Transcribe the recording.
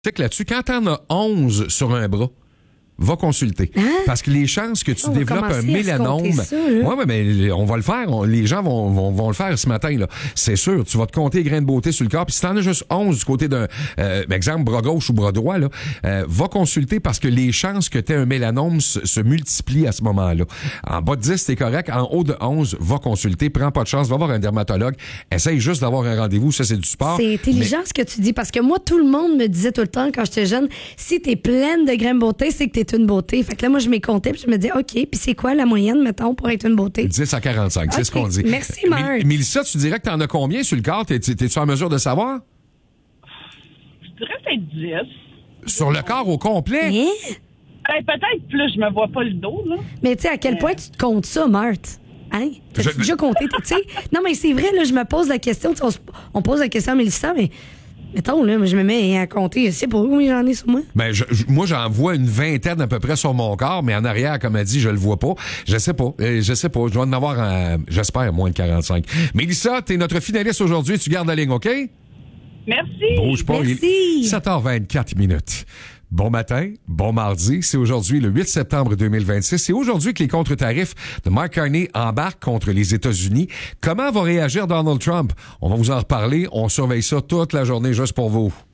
check là-dessus. Quand t'en as 11 sur un bras, va consulter. Hein? Parce que les chances que tu développes un mélanome... Ouais, mais on va le faire. Les gens vont le faire ce matin. Là. C'est sûr. Tu vas te compter les grains de beauté sur le corps. Puis si t'en as juste 11 du côté d'un... exemple, bras gauche ou bras droit, là, va consulter parce que les chances que tu aies un mélanome se multiplient à ce moment-là. En bas de 10, c'est correct. En haut de 11, va consulter. Prends pas de chance. Va voir un dermatologue. Essaye juste d'avoir un rendez-vous. Ça, c'est du sport. C'est intelligent ce que tu dis. Parce que moi, tout le monde me disait tout le temps quand j'étais jeune, si t'es pleine de grains de beauté, c'est que t'es une beauté. Fait que là, moi, je m'y comptais puis je me dis, OK, puis c'est quoi la moyenne, mettons, pour être une beauté? 10 à 45, okay. C'est ce qu'on dit. Merci, Marc. Mélissa, tu dirais que t'en as combien sur le corps? T'es-tu en mesure de savoir? Je dirais peut-être 10. Sur le corps au complet? Hein? Peut-être plus, je me vois pas le dos, là. Mais tu sais, à quel point tu te comptes ça, Marthe? Hein? T'as-tu déjà compté, tu sais? Non, mais c'est vrai, là, je me pose la question. On pose la question à Mélissa, mais... Mettons, là, je me mets à compter. Je sais pas où j'en ai sur moi. Ben, moi, j'en vois une vingtaine à peu près sur mon corps, mais en arrière, comme elle dit, je le vois pas. Je sais pas. Je dois en avoir, j'espère, moins de 45. Mélissa, t'es notre finaliste aujourd'hui. Tu gardes la ligne, OK? Merci. Bouge pas. Merci. 7h24 minutes. Bon matin, bon mardi. C'est aujourd'hui le 8 septembre 2026. C'est aujourd'hui que les contre-tarifs de Mark Carney embarquent contre les États-Unis. Comment va réagir Donald Trump? On va vous en reparler. On surveille ça toute la journée juste pour vous.